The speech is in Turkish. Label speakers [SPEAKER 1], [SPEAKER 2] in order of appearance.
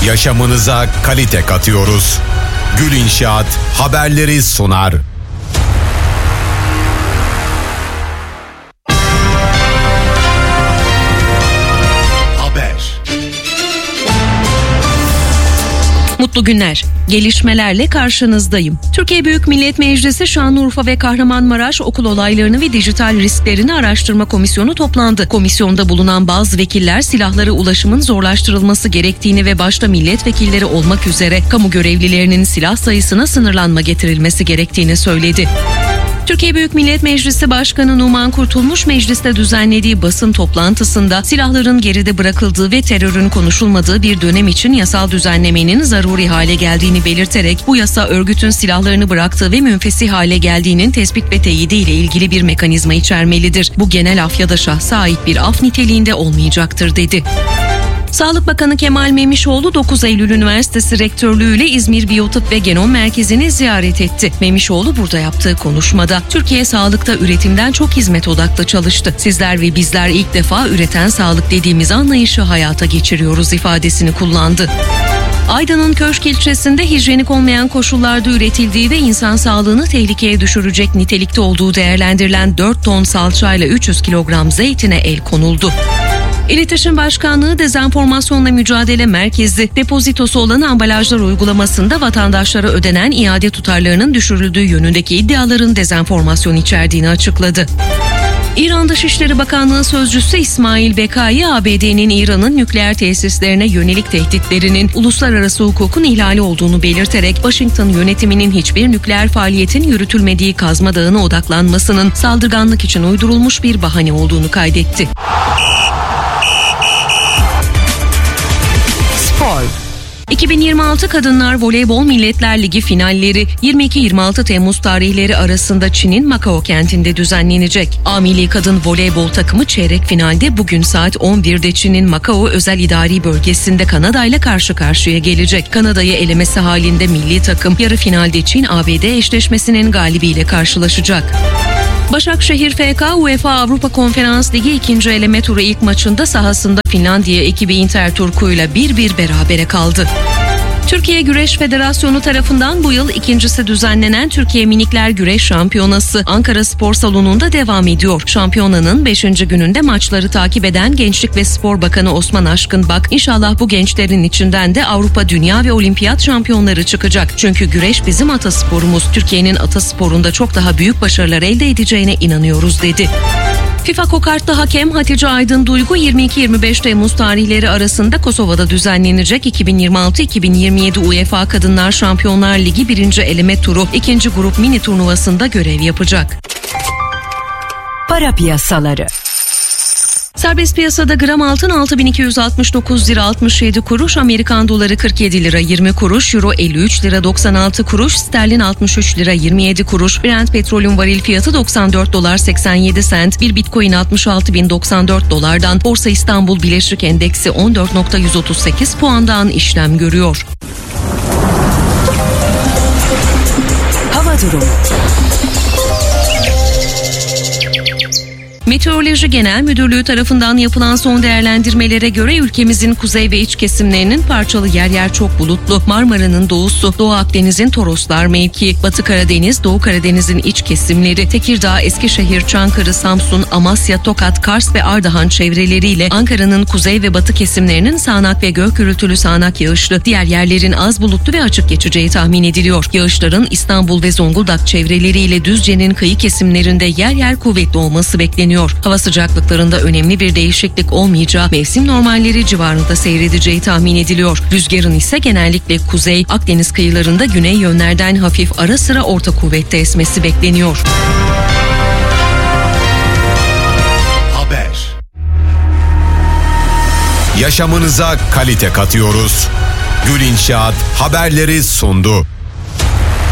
[SPEAKER 1] Yaşamınıza kalite katıyoruz. Gül İnşaat haberleri sunar.
[SPEAKER 2] Mutlu günler. Gelişmelerle karşınızdayım. Türkiye Büyük Millet Meclisi Şanlıurfa ve Kahramanmaraş okul olaylarını ve dijital risklerini araştırma komisyonu toplandı. Komisyonda bulunan bazı vekiller silahlara ulaşımın zorlaştırılması gerektiğini ve başta milletvekilleri olmak üzere kamu görevlilerinin silah sayısına sınırlanma getirilmesi gerektiğini söyledi. Türkiye Büyük Millet Meclisi Başkanı Numan Kurtulmuş mecliste düzenlediği basın toplantısında silahların geride bırakıldığı ve terörün konuşulmadığı bir dönem için yasal düzenlemenin zaruri hale geldiğini belirterek bu yasa örgütün silahlarını bıraktığı ve münfesih hale geldiğinin tespit ve teyidi ile ilgili bir mekanizma içermelidir. Bu genel af ya da şahsa ait bir af niteliğinde olmayacaktır dedi. Sağlık Bakanı Kemal Memişoğlu 9 Eylül Üniversitesi Rektörlüğü ile İzmir Biyotıp ve Genom Merkezi'ni ziyaret etti. Memişoğlu burada yaptığı konuşmada Türkiye sağlıkta üretimden çok hizmet odaklı çalıştı. Sizler ve bizler ilk defa üreten sağlık dediğimiz anlayışı hayata geçiriyoruz ifadesini kullandı. Aydın'ın Köşk ilçesinde hijyenik olmayan koşullarda üretildiği ve insan sağlığını tehlikeye düşürecek nitelikte olduğu değerlendirilen 4 ton salçayla 300 kilogram zeytine el konuldu. İletişim Başkanlığı Dezenformasyonla Mücadele Merkezi, depozitosu olan ambalajlar uygulamasında vatandaşlara ödenen iade tutarlarının düşürüldüğü yönündeki iddiaların dezenformasyon içerdiğini açıkladı. İran Dışişleri Bakanlığı Sözcüsü İsmail Bekai, ABD'nin İran'ın nükleer tesislerine yönelik tehditlerinin uluslararası hukukun ihlali olduğunu belirterek Washington yönetiminin hiçbir nükleer faaliyetin yürütülmediği Kazma Dağı'na odaklanmasının saldırganlık için uydurulmuş bir bahane olduğunu kaydetti. Spor. 2026 Kadınlar Voleybol Milletler Ligi finalleri 22-26 Temmuz tarihleri arasında Çin'in Macao kentinde düzenlenecek. A Milli Kadın Voleybol takımı çeyrek finalde bugün saat 11'de Çin'in Macao Özel İdari Bölgesi'nde Kanada ile karşı karşıya gelecek. Kanada'yı elemesi halinde milli takım yarı finalde Çin-ABD eşleşmesinin galibiyle karşılaşacak. Başakşehir FK UEFA Avrupa Konferans Ligi 2. eleme turu ilk maçında sahasında Finlandiya ekibi Interturku ile 1-1 berabere kaldı. Türkiye Güreş Federasyonu tarafından bu yıl ikincisi düzenlenen Türkiye Minikler Güreş Şampiyonası Ankara Spor Salonu'nda devam ediyor. Şampiyonanın 5. gününde maçları takip eden Gençlik ve Spor Bakanı Osman Aşkınbak, İnşallah bu gençlerin içinden de Avrupa, Dünya ve Olimpiyat şampiyonları çıkacak. Çünkü güreş bizim atasporumuz. Türkiye'nin atasporunda çok daha büyük başarılar elde edeceğine inanıyoruz dedi. FIFA Kokartlı hakem Hatice Aydın Duygu 22-25 Temmuz tarihleri arasında Kosova'da düzenlenecek 2026-2027 UEFA Kadınlar Şampiyonlar Ligi 1. eleme turu 2. grup mini turnuvasında görev yapacak.
[SPEAKER 3] Para piyasaları.
[SPEAKER 2] Serbest piyasada gram altın 6.269 lira 67 kuruş, Amerikan doları 47 lira 20 kuruş, euro 53 lira 96 kuruş, sterlin 63 lira 27 kuruş, Brent petrolün varil fiyatı 94 dolar 87 sent, bir bitcoin 66.094 dolardan, Borsa İstanbul Bileşik Endeksi 14.138 puandan işlem görüyor.
[SPEAKER 3] Hava durumu.
[SPEAKER 2] Meteoroloji Genel Müdürlüğü tarafından yapılan son değerlendirmelere göre ülkemizin kuzey ve iç kesimlerinin parçalı yer yer çok bulutlu, Marmara'nın doğusu, Doğu Akdeniz'in Toroslar mevki, Batı Karadeniz, Doğu Karadeniz'in iç kesimleri, Tekirdağ, Eskişehir, Çankırı, Samsun, Amasya, Tokat, Kars ve Ardahan çevreleriyle Ankara'nın kuzey ve batı kesimlerinin sağanak ve gök gürültülü sağanak yağışlı, diğer yerlerin az bulutlu ve açık geçeceği tahmin ediliyor. Yağışların İstanbul ve Zonguldak çevreleriyle Düzce'nin kıyı kesimlerinde yer yer kuvvetli olması bekleniyor. Hava sıcaklıklarında önemli bir değişiklik olmayacağı, mevsim normalleri civarında seyredeceği tahmin ediliyor. Rüzgarın ise genellikle kuzey, Akdeniz kıyılarında güney yönlerden hafif ara sıra orta kuvvette esmesi bekleniyor.
[SPEAKER 1] Haber. Yaşamınıza kalite katıyoruz. Gül İnşaat haberleri sundu.